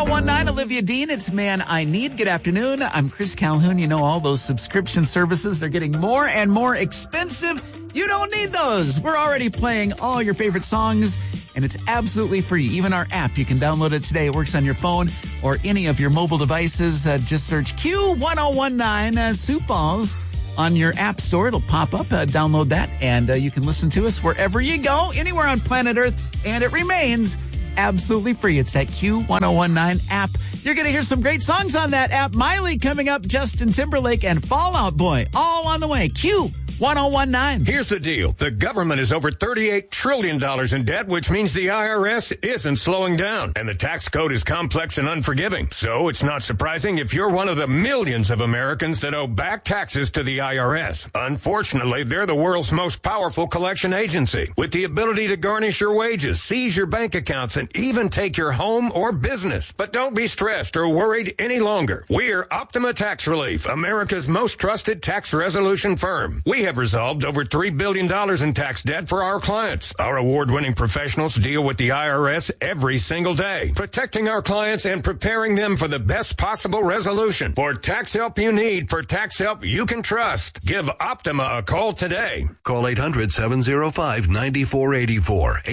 1019, Olivia Dean. It's Man I Need. Good afternoon. I'm Chris Calhoun. You know, all those subscription services, they're getting more and more expensive. You don't need those. We're already playing all your favorite songs, and it's absolutely free. Even our app, you can download it today. It works on your phone or any of your mobile devices. Just search Q1019 Sioux Falls on your app store. It'll pop up. Download that, and you can listen to us wherever you go, anywhere on planet Earth, and it remains absolutely free. It's that Q1019 app. You're going to hear some great songs on that app. Miley coming up, Justin Timberlake, and Fall Out Boy, all on the way. Q1019. Here's the deal. The government is over $38 trillion in debt, which means the IRS isn't slowing down. And the tax code is complex and unforgiving. So it's not surprising if you're one of the millions of Americans that owe back taxes to the IRS. Unfortunately, they're the world's most powerful collection agency, with the ability to garnish your wages, seize your bank accounts, and even take your home or business. But don't be stressed or worried any longer. We're Optima Tax Relief, America's most trusted tax resolution firm. We have resolved over $3 billion in tax debt for our clients. Our award-winning professionals deal with the IRS every single day, protecting our clients and preparing them for the best possible resolution. For tax help you need, for tax help you can trust, give Optima a call today. Call 800-705-9484.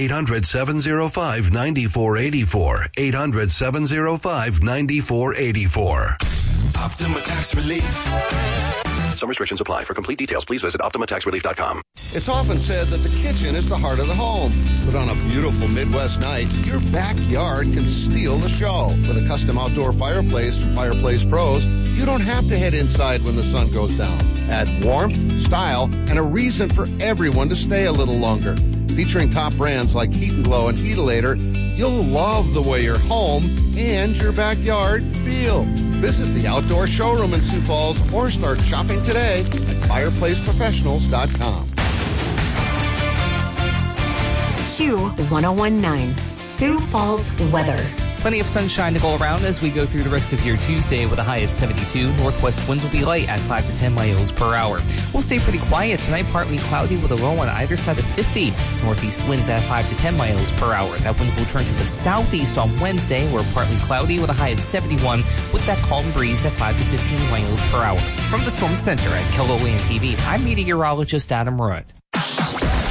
800-705-9484. 800-705-9484. Optima Tax Relief. Some restrictions apply. For complete details, please visit OptimaTaxRelief.com. It's often said that the kitchen is the heart of the home. But on a beautiful Midwest night, your backyard can steal the show. With a custom outdoor fireplace from Fireplace Pros, you don't have to head inside when the sun goes down. Add warmth, style, and a reason for everyone to stay a little longer. Featuring top brands like Heat and Glow and Heatalator, you'll love the way your home and your backyard feel. Visit the outdoor showroom in Sioux Falls or start shopping today at fireplaceprofessionals.com. Q1019, Sioux Falls weather. Plenty of sunshine to go around as we go through the rest of your Tuesday with a high of 72. Northwest winds will be light at 5 to 10 miles per hour. We'll stay pretty quiet tonight, partly cloudy with a low on either side of 50. Northeast winds at 5 to 10 miles per hour. That wind will turn to the southeast on Wednesday. We're partly cloudy with a high of 71 with that calm breeze at 5 to 15 miles per hour. From the Storm Center at KELOLAND TV, I'm meteorologist Adam Rudd.